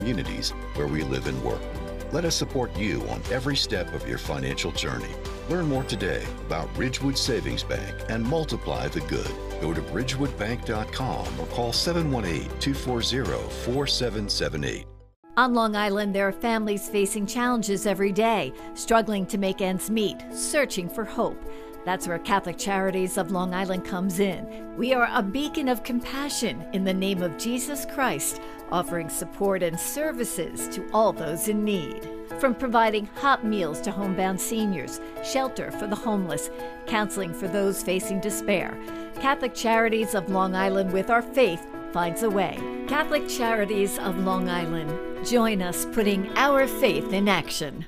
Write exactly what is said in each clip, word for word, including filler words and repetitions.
communities where we live and work. Let us support you on every step of your financial journey. Learn more today about Ridgewood Savings Bank and multiply the good. Go to ridgewood bank dot com or call seven one eight, two four zero, four seven seven eight. On Long Island, there are families facing challenges every day, struggling to make ends meet, searching for hope. That's where Catholic Charities of Long Island comes in. We are a beacon of compassion in the name of Jesus Christ, offering support and services to all those in need. From providing hot meals to homebound seniors, shelter for the homeless, counseling for those facing despair, Catholic Charities of Long Island, with our faith, finds a way. Catholic Charities of Long Island. Join us putting our faith in action.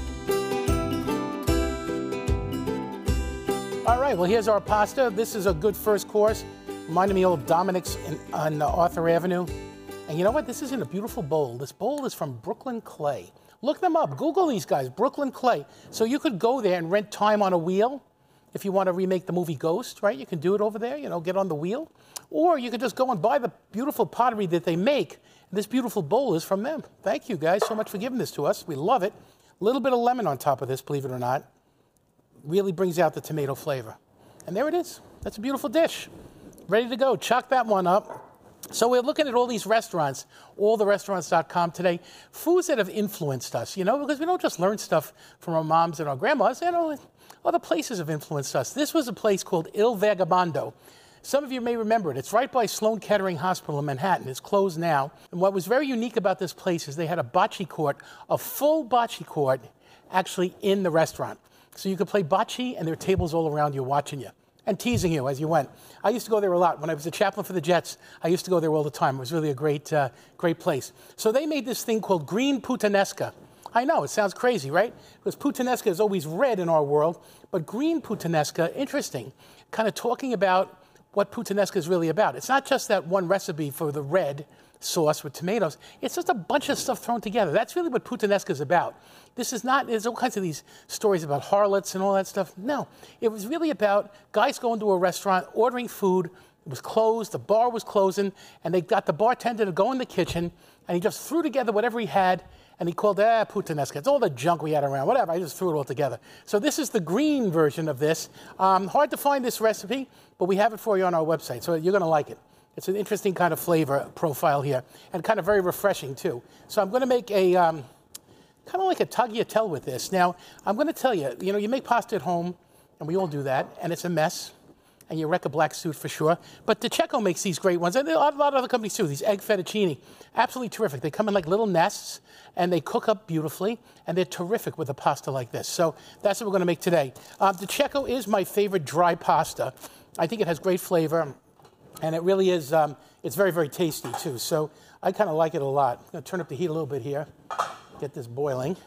All right, well, here's our pasta. This is a good first course. Reminded me of Dominic's in, on uh, Arthur Avenue. And you know what? This is in a beautiful bowl. This bowl is from Brooklyn Clay. Look them up. Google these guys, Brooklyn Clay. So you could go there and rent time on a wheel. If you want to remake the movie Ghost, right? You can do it over there, you know, get on the wheel. Or you could just go and buy the beautiful pottery that they make. This beautiful bowl is from them. Thank you guys so much for giving this to us. We love it. A little bit of lemon on top of this, believe it or not. Really brings out the tomato flavor. And there it is. That's a beautiful dish. Ready to go. Chalk that one up. So we're looking at all these restaurants, all the restaurants dot com today, foods that have influenced us, you know, because we don't just learn stuff from our moms and our grandmas, you know, other places have influenced us. This was a place called Il Vagabondo. Some of you may remember it. It's right by Sloan Kettering Hospital in Manhattan. It's closed now. And what was very unique about this place is they had a bocce court, a full bocce court, actually in the restaurant. So you could play bocce, and there were tables all around you watching you and teasing you as you went. I used to go there a lot. When I was a chaplain for the Jets, I used to go there all the time. It was really a great, uh, great place. So they made this thing called green puttanesca. I know, it sounds crazy, right? Because puttanesca is always red in our world, but green puttanesca, interesting, kind of talking about what puttanesca is really about. It's not just that one recipe for the red sauce with tomatoes. It's just a bunch of stuff thrown together. That's really what puttanesca is about. This is not, there's all kinds of these stories about harlots and all that stuff. No, it was really about guys going to a restaurant, ordering food. It was closed, the bar was closing, and they got the bartender to go in the kitchen, and he just threw together whatever he had, and he called it, ah, puttanesca. It's all the junk we had around, whatever, I just threw it all together. So this is the green version of this. Um, hard to find this recipe, but we have it for you on our website, so you're gonna like it. It's an interesting kind of flavor profile here, and kind of very refreshing too. So I'm gonna make a, um, kind of like a tagliatelle with this. Now, I'm gonna tell you, you know, you make pasta at home, and we all do that, and it's a mess, and you wreck a black suit for sure. But DiCecco makes these great ones, and a lot, a lot of other companies too, these egg fettuccine. Absolutely terrific. They come in like little nests, and they cook up beautifully, and they're terrific with a pasta like this. So that's what we're gonna make today. Um, DiCecco is my favorite dry pasta. I think it has great flavor, and it really is, um, it's very, very tasty too. So I kind of like it a lot. I'm gonna turn up the heat a little bit here, get this boiling.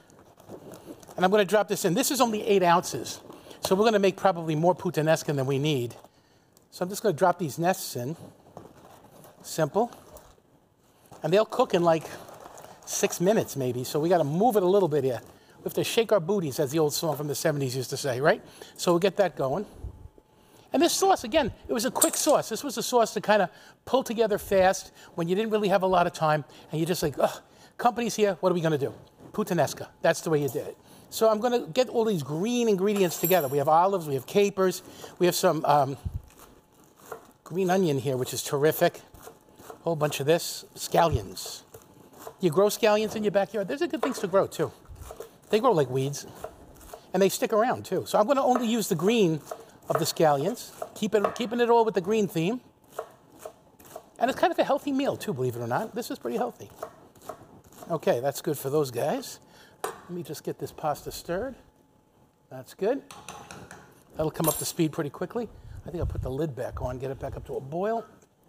And I'm gonna drop this in. This is only eight ounces. So we're gonna make probably more puttanesca than we need. So I'm just gonna drop these nests in. Simple. And they'll cook in like six minutes maybe, so we gotta move it a little bit here. We have to shake our booties, as the old song from the seventies used to say, right? So we'll get that going. And this sauce, again, it was a quick sauce. This was a sauce to kind of pull together fast when you didn't really have a lot of time, and you're just like, ugh, company's here, what are we gonna do? Puttanesca, that's the way you did it. So I'm gonna get all these green ingredients together. We have olives, we have capers, we have some um, green onion here, which is terrific. A whole bunch of this, scallions. You grow scallions in your backyard? Those are good things to grow too. They grow like weeds, and they stick around too. So I'm gonna only use the green of the scallions, keep it, keeping it all with the green theme. And it's kind of a healthy meal too, believe it or not. This is pretty healthy. Okay, that's good for those guys. Let me just get this pasta stirred. That's good. That'll come up to speed pretty quickly. I think I'll put the lid back on, get it back up to a boil.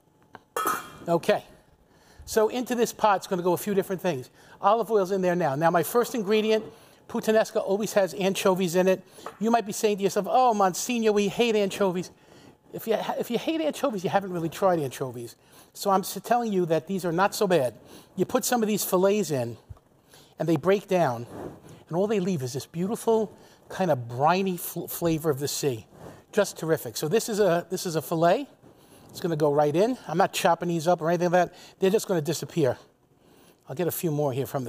Okay, so into this pot, it's gonna go a few different things. Olive oil's in there now. Now my first ingredient, puttanesca always has anchovies in it. You might be saying to yourself, oh, Monsignor, we hate anchovies. If you, if you hate anchovies, you haven't really tried anchovies. So I'm telling you that these are not so bad. You put some of these fillets in, and they break down, and all they leave is this beautiful kind of briny fl flavor of the sea. Just terrific. So this is a, this is a fillet. It's gonna go right in. I'm not chopping these up or anything like that. They're just gonna disappear I'll get a few more here from the